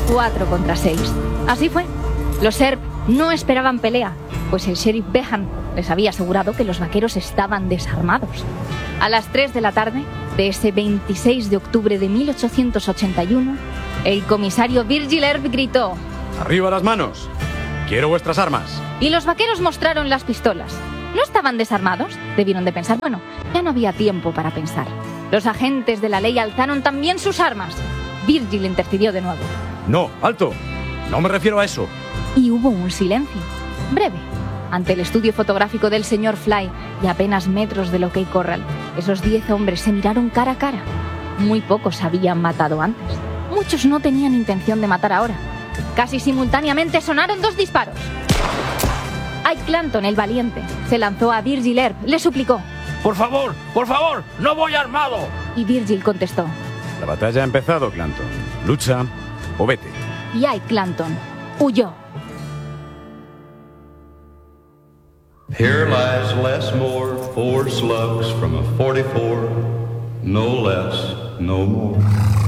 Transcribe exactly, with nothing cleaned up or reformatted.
Cuatro contra seis. Así fue. Los Serb no esperaban pelea, pues el sheriff Behan les había asegurado que los vaqueros estaban desarmados. A las tres de la tarde de ese veintiséis de octubre de mil ochocientos ochenta y uno, el comisario Virgil Earp gritó: ¡Arriba las manos! ¡Quiero vuestras armas! Y los vaqueros mostraron las pistolas. ¿No estaban desarmados? Debieron de pensar. Bueno, ya no había tiempo para pensar. Los agentes de la ley alzaron también sus armas. Virgil intercedió de nuevo. ¡No, alto! No me refiero a eso. Y hubo un silencio, breve, ante el estudio fotográfico del señor Fly y a apenas metros del OK Corral. Esos diez hombres se miraron cara a cara. Muy pocos habían matado antes. Muchos no tenían intención de matar ahora. Casi simultáneamente sonaron dos disparos. Ike Clanton, el valiente, se lanzó a Virgil Earp. Le suplicó: ¡Por favor, por favor, no voy armado! Y Virgil contestó: La batalla ha empezado, Clanton. Lucha o vete. Y Ike Clanton huyó. Here lies Les Moore, four slugs from a forty-four, no less, no more.